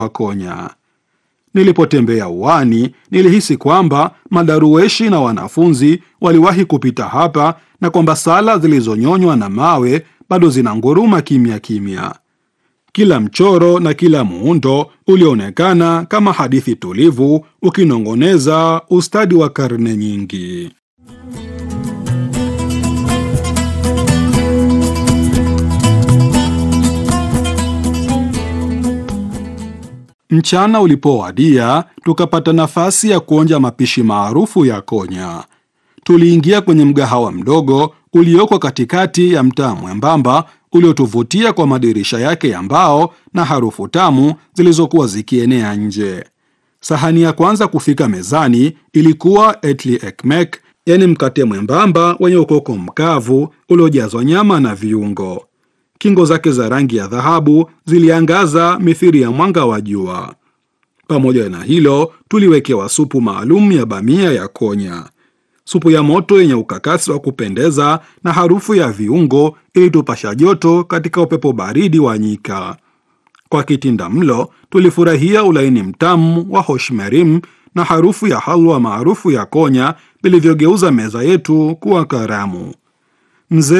wa Konya. Nilipotembea uani, nilihisi kwamba madaruweshi na wanafunzi waliwahi kupita hapa na kwamba sala zilizonyonywa na mawe bado zinanguruma kimya kimya. Kila mchoro na kila muundo ulionekana kama hadithi tulivu, ukinongoneza ustadi wa karne nyingi. Mchana ulipowadia, tukapata nafasi ya kuonja mapishi maarufu ya Konya. Tuliingia kwenye mgahawa mdogo ulioko katikati ya mtaa mwembamba uliotuvutia kwa madirisha yake ya mbao na harufu tamu zilizokuwa zikienea nje. Sahani ya kwanza kufika mezani ilikuwa etli ekmek, yani mkate mwembamba wenye ukoko mkavu uliojazwa nyama na viungo. Kingo zake za rangi ya dhahabu ziliangaza mithili ya mwanga wa jua. Pamoja na hilo, tuliwekewa supu maalum ya bamia ya Konya. Supu ya moto yenye ukakasi wa kupendeza na harufu ya viungo ilitupasha joto katika upepo baridi wa nyika. Kwa kitinda mlo, tulifurahia ulaini mtamu wa hoshmerim na harufu ya halwa maarufu ya Konya vilivyogeuza meza yetu kuwa karamu. Mzee